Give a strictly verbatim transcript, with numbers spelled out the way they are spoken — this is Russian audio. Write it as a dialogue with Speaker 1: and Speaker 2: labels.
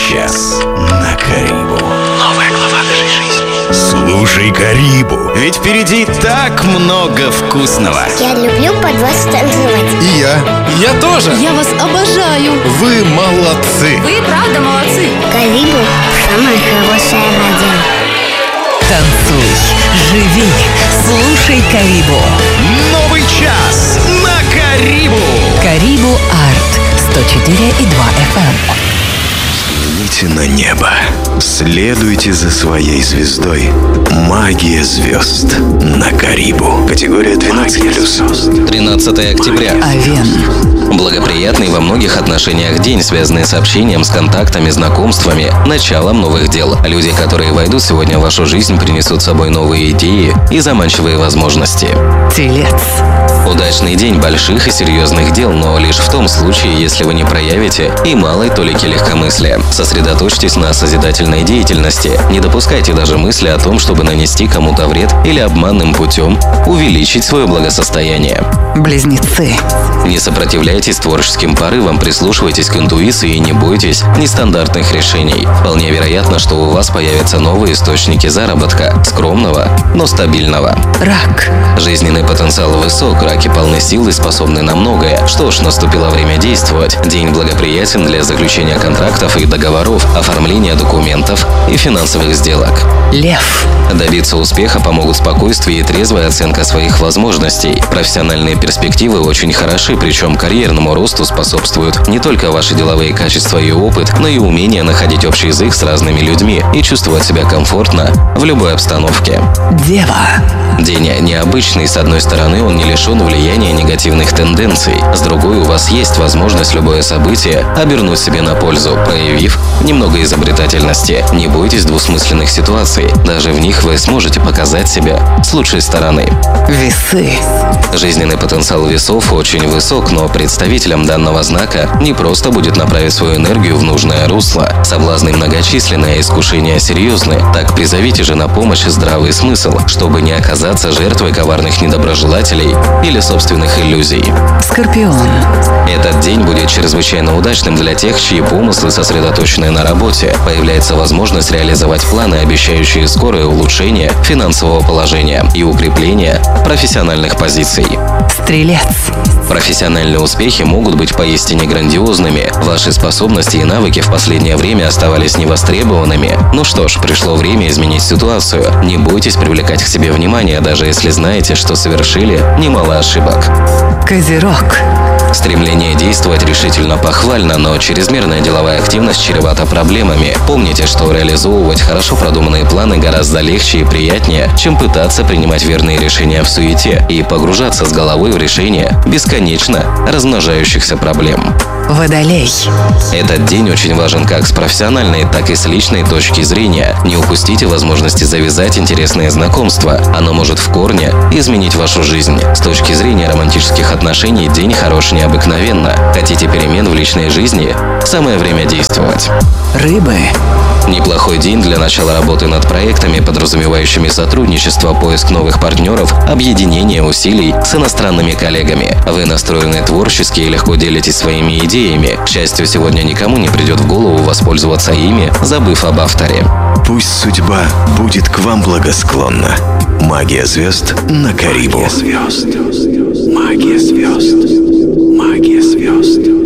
Speaker 1: час на Карибу. Новая глава нашей жизни. Слушай Карибу, ведь впереди так много вкусного.
Speaker 2: Я люблю под вас танцевать.
Speaker 3: И я.
Speaker 4: Я тоже.
Speaker 5: Я вас обожаю.
Speaker 3: Вы молодцы.
Speaker 5: Вы правда молодцы.
Speaker 2: Карибу – самая хорошая радио.
Speaker 6: Танцуй, живи, слушай Карибу.
Speaker 1: Новый час на Карибу.
Speaker 6: Карибу Арт сто четыре и два эф эм.
Speaker 1: Взгляните на небо. Следуйте за своей звездой. Магия звезд на Карибу. Категория двенадцать плюс.
Speaker 4: тринадцатое октября.
Speaker 6: Овен.
Speaker 4: Благоприятный во многих отношениях день, связанный с общением, с контактами, знакомствами, началом новых дел. Люди, которые войдут сегодня в вашу жизнь, принесут с собой новые идеи и заманчивые возможности.
Speaker 6: Телец.
Speaker 4: Удачный день больших и серьезных дел, но лишь в том случае, если вы не проявите и малой толики легкомыслия. Сосредоточьтесь на созидательной деятельности. Не допускайте даже мысли о том, чтобы нанести кому-то вред или обманным путем увеличить свое благосостояние.
Speaker 6: Близнецы.
Speaker 4: Не сопротивляйтесь творческим порывам, прислушивайтесь к интуиции и не бойтесь нестандартных решений. Вполне вероятно, что у вас появятся новые источники заработка, скромного, но стабильного.
Speaker 6: Рак.
Speaker 4: Жизненный потенциал высок, раки полны сил и способны на многое. Что ж, наступило время действовать. День благоприятен для заключения контрактов и договоров, оформления документов и финансовых сделок.
Speaker 6: Лев.
Speaker 4: Добиться успеха помогут спокойствие и трезвая оценка своих возможностей. Профессиональные перспективы очень хороши, причем карьерному росту способствуют не только ваши деловые качества и опыт, но и умение находить общий язык с разными людьми и чувствовать себя комфортно в любой обстановке.
Speaker 6: Дева.
Speaker 4: День необычный. С одной стороны, он не лишен влияния негативных тенденций. С другой, у вас есть возможность любое событие обернуть себе на пользу, проявив немного изобретательности. Не бойтесь двусмысленных ситуаций. Даже в них вы сможете показать себя с лучшей стороны.
Speaker 6: Весы.
Speaker 4: Жизненный потенциал весов очень высок, но представителям данного знака не просто будет направить свою энергию в нужное русло. Соблазны многочисленные, искушения серьезны. Так призовите же на помощь здравый смысл, чтобы не оказаться жертвой коварных недоброжелателей или собственных иллюзий.
Speaker 6: Скорпион.
Speaker 4: Этот день будет чрезвычайно удачным для тех, чьи помыслы сосредоточены на работе. Появляется возможность реализовать планы, обещающие скорое улучшение финансового положения и укрепление профессиональных позиций.
Speaker 6: Стрелец.
Speaker 4: Профессиональные успехи могут быть поистине грандиозными. Ваши способности и навыки в последнее время оставались невостребованными. Ну что ж, пришло время изменить ситуацию. Не бойтесь привлекать к себе внимание, даже если знаете, что совершили немало ошибок.
Speaker 6: Козерог.
Speaker 4: Стремление действовать решительно похвально, но чрезмерная деловая активность чревата проблемами. Помните, что реализовывать хорошо продуманные планы гораздо легче и приятнее, чем пытаться принимать верные решения в суете и погружаться с головой в решение бесконечно размножающихся проблем.
Speaker 6: Водолей.
Speaker 4: Этот день очень важен как с профессиональной, так и с личной точки зрения. Не упустите возможности завязать интересные знакомства. Оно может в корне изменить вашу жизнь. С точки зрения романтических отношений день хорош необыкновенно. Хотите перемен в личной жизни? Самое время действовать.
Speaker 6: Рыбы.
Speaker 4: Неплохой день для начала работы над проектами, подразумевающими сотрудничество, поиск новых партнеров, объединение усилий с иностранными коллегами. Вы настроены творчески и легко делитесь своими идеями. К счастью, сегодня никому не придет в голову воспользоваться ими, забыв об авторе.
Speaker 1: Пусть судьба будет к вам благосклонна. Магия звезд на Карибу. Магия звезд. Магия звезд. Магия звезд.